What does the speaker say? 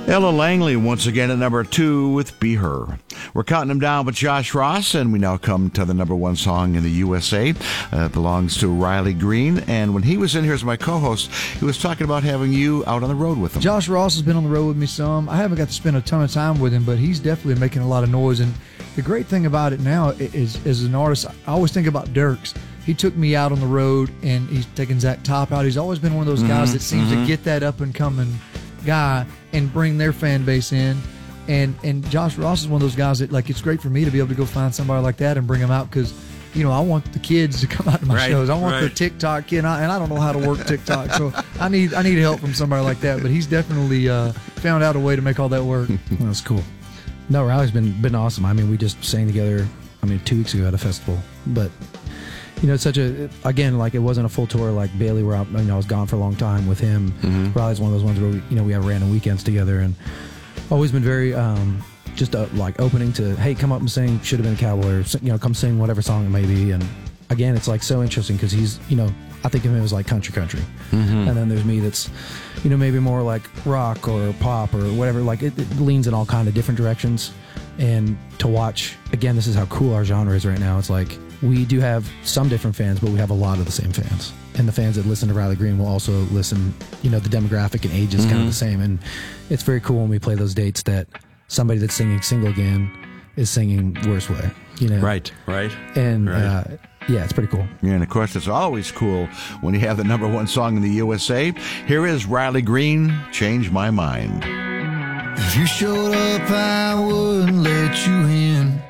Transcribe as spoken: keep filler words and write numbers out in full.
Ella Langley once again at number two with Be Her. We're counting them down with Josh Ross, and we now come to the number one song in the U S A. Uh, it belongs to Riley Green, and when he was in here as my co-host, he was talking about having you out on the road with him. Josh Ross has been on the road with me some. I haven't got to spend a ton of time with him, but he's definitely making a lot of noise, and the great thing about it now is, as an artist, I always think about Dierks. He took me out on the road, and he's taken Zach Top out. He's always been one of those guys mm-hmm, that seems mm-hmm. to get that up-and-coming guy and bring their fan base in. And and Josh Ross is one of those guys that, like, it's great for me to be able to go find somebody like that and bring them out because, you know, I want the kids to come out to my right, shows. I want right. the TikTok kid, and I, and I don't know how to work TikTok, so I need I need help from somebody like that. But he's definitely uh, found out a way to make all that work. That's cool. No, Riley's been been awesome. I mean, we just sang together, I mean, two weeks ago at a festival. But, you know, it's such a, again, like, it wasn't a full tour like Bailey where I, you know, I was gone for a long time with him. Mm-hmm. Riley's one of those ones where, we, you know, we have random weekends together, and always been very, um, just uh, like opening to, hey, come up and sing Should Have Been a Cowboy, or, you know, come sing whatever song it may be. And again, it's like so interesting because he's, you know, I think of him as like country country. Mm-hmm. And then there's me that's, you know, maybe more like rock or pop or whatever. Like it, it leans in all kind of different directions. And to watch, again, this is how cool our genre is right now. It's like we do have some different fans, but we have a lot of the same fans. And the fans that listen to Riley Green will also listen, you know, the demographic and age is mm-hmm. kind of the same. And it's very cool when we play those dates that somebody that's singing Single Again is singing Worst Way, you know? Right, right. And, right. Uh, yeah, it's pretty cool. Yeah, and of course, it's always cool when you have the number one song in the U S A. Here is Riley Green, Change My Mind. If you showed up, I wouldn't let you in.